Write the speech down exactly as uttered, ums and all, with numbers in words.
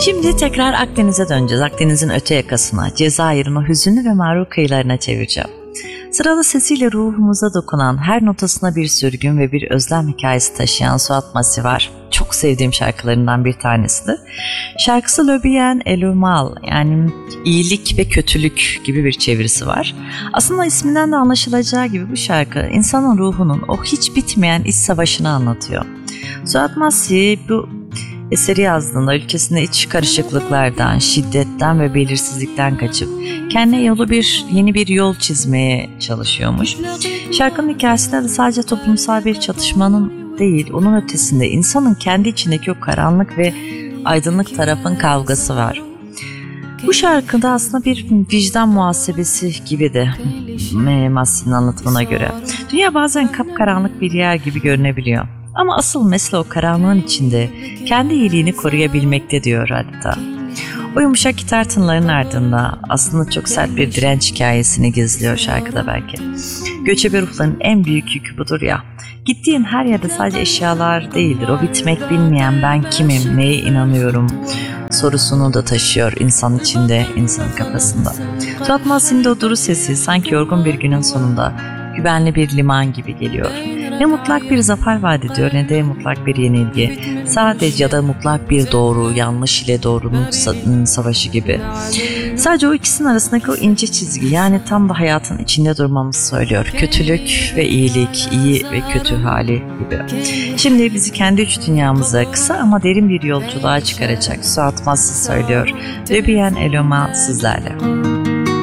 Şimdi tekrar Akdeniz'e döneceğiz. Akdeniz'in öte yakasına, Cezayir'in o hüzünlü ve mağrur kıyılarına çevireceğim. Sıralı sesiyle ruhumuza dokunan, her notasına bir sürgün ve bir özlem hikayesi taşıyan Suat Masi var. Çok sevdiğim şarkılarından bir tanesidir. Şarkısı Le Bien et le Mal, yani iyilik ve kötülük gibi bir çevirisi var. Aslında isminden de anlaşılacağı gibi bu şarkı insanın ruhunun o hiç bitmeyen iç savaşını anlatıyor. Suat Masi bu eseri yazdığında ülkesinde iç karışıklıklardan, şiddetten ve belirsizlikten kaçıp kendine yolu bir yeni bir yol çizmeye çalışıyormuş. Şarkının hikayesinde de sadece toplumsal bir çatışmanın değil, onun ötesinde insanın kendi içindeki o karanlık ve aydınlık tarafın kavgası var. Bu şarkıda aslında bir vicdan muhasebesi gibi de Masi'nin anlatımına göre. Dünya bazen kapkaranlık bir yer gibi görünebiliyor. Ama asıl mesele o karanlığın içinde kendi iyiliğini koruyabilmekte diyor adeta. O yumuşak gitar tınılarının ardında aslında çok sert bir direnç hikayesini gizliyor şarkıda belki. Göçebe ruhların en büyük yükü budur ya. Gittiğin her yerde sadece eşyalar değildir. O bitmek bilmeyen ben kimim, neye inanıyorum sorusunu da taşıyor insan içinde, insanın kafasında. Suat Masi'nin de o duru sesi sanki yorgun bir günün sonunda güvenli bir liman gibi geliyor. Ne mutlak bir zafer vaat ediyor ne de mutlak bir yenilgi. Sadece ya da mutlak bir doğru, yanlış ile doğrunun savaşı gibi. Sadece o ikisinin arasındaki o ince çizgi, yani tam da hayatın içinde durmamızı söylüyor. Kötülük ve iyilik, iyi ve kötü hali gibi. Şimdi bizi kendi üç dünyamıza kısa ama derin bir yolculuğa çıkaracak Suat Masi söylüyor. Le Bien et le Mal sizlerle.